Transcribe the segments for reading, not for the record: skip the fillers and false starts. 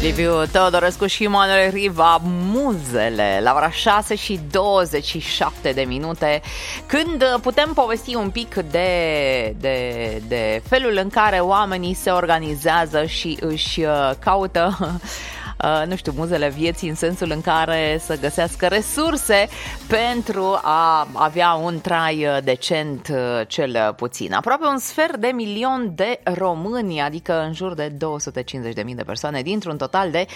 Liviu Teodorescu și Manuel Riva, Muzele, la ora 6:27, când putem povesti un pic de felul în care oamenii se organizează și își caută muzele vieții, în sensul în care să găsească resurse pentru a avea un trai decent, cel puțin. Aproape 250.000 de români, adică în jur de 250.000 de persoane, dintr-un total de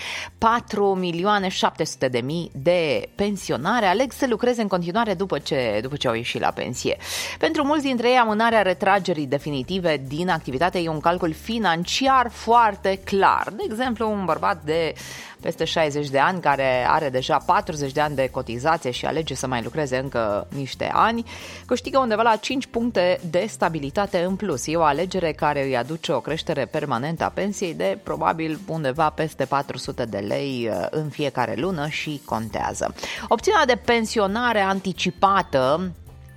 4.700.000 de pensionari, aleg să lucreze în continuare după ce au ieșit la pensie. Pentru mulți dintre ei, amânarea retragerii definitive din activitate e un calcul financiar foarte clar. De exemplu, un bărbat de peste 60 de ani, care are deja 40 de ani de cotizație și alege să mai lucreze încă niște ani, câștigă undeva la 5 puncte de stabilitate în plus. E o alegere care îi aduce o creștere permanentă a pensiei de probabil undeva peste 400 de lei în fiecare lună și contează. Opțiunea de pensionare anticipată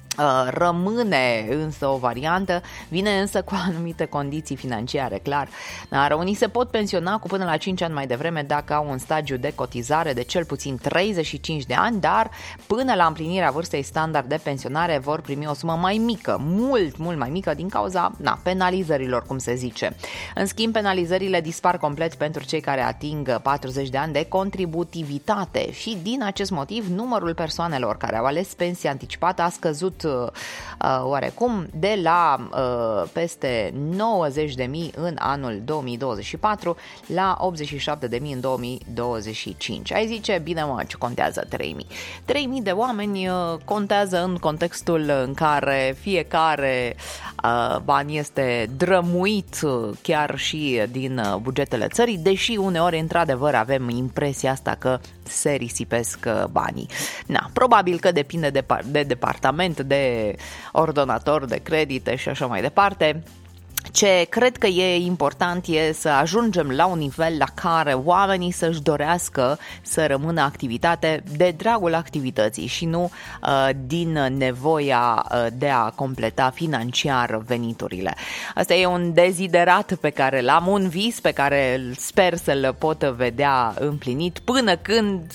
rămâne însă o variantă, vine însă cu anumite condiții financiare, clar. Dar românii se pot pensiona cu până la 5 ani mai devreme dacă au un stagiu de cotizare de cel puțin 35 de ani, dar până la împlinirea vârstei standard de pensionare vor primi o sumă mai mică, mult mai mică, din cauza penalizărilor, cum se zice. În schimb, penalizările dispar complet pentru cei care ating 40 de ani de contributivitate și din acest motiv numărul persoanelor care au ales pensie anticipată a scăzut oarecum de la peste 90.000 în anul 2024 la 87.000 în 2025. Ai zice, bine mă, ce contează 3.000? 3.000 de oameni contează în contextul în care fiecare ban este drămuit chiar și din bugetele țării, deși uneori într-adevăr avem impresia asta că se risipesc banii. Probabil că depinde de departament, de ordonator de credite și așa mai departe. Ce cred că e important e să ajungem la un nivel la care oamenii să-și dorească să rămână activitate de dragul activității și nu din nevoia de a completa financiar veniturile. Asta e un deziderat pe care l-am, un vis pe care sper să-l pot vedea împlinit până când,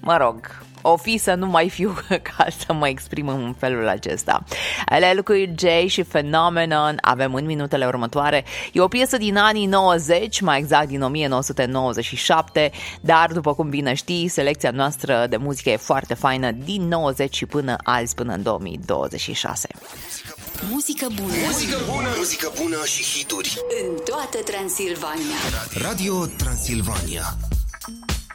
o fi să nu mai fiu ca să mă exprim în felul acesta. LL cu Jay și Phenomenon avem în minutele următoare. E o piesă din anii 90, mai exact din 1997, dar după cum bine știi, selecția noastră de muzică e foarte faină din 90 și până azi, până în 2026. Muzică bună. Muzică bună. Muzică bună și hituri în toată Transilvania. Radio Transilvania.